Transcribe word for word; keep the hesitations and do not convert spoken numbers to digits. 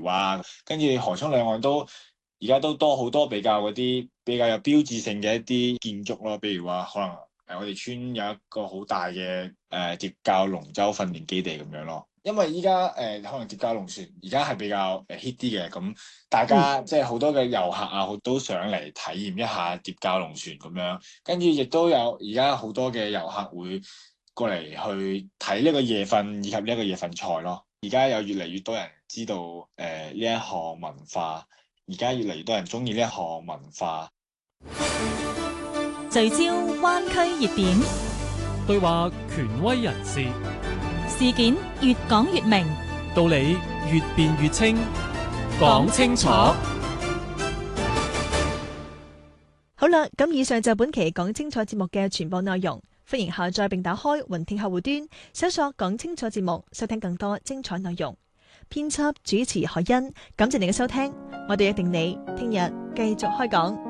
橋啊，跟住河涌兩岸都而家都多好多比較嗰啲比較有標誌性嘅一啲建築咯，譬如話可能誒我哋村有一個好大嘅誒蝶教龍舟訓練基地咁樣咯。因為依家誒可能蝶教龍船而家係比較誒 hit 啲嘅，咁大家即係好多嘅遊客啊，都想嚟體驗一下蝶教龍船咁樣，跟住亦都有而家好多嘅遊客會過嚟去睇呢個夜訓以及呢一個夜訓賽咯。而家有越嚟越多人知道誒呢一項文化，而家越嚟越多人中意呢一項文化。 聚焦灣區熱點， 對話權威人士， 事件越講越明， 道理越辯越清，講清楚。 好啦，咁以上就本期講清楚節目嘅全部內容。歡迎下載並打開雲聽客戶端，搜索講清楚節目，收聽更多精彩內容。編輯主持海欣，感謝你嘅收聽，我哋約定你聽日繼續開講。